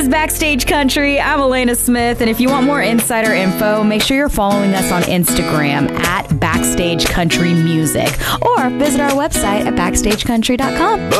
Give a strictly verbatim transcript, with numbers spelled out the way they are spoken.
is Backstage Country. I'm Elena Smith, and if you want more insider info, make sure you're following us on Instagram at Backstage Country Music, or visit our website at backstage country dot com.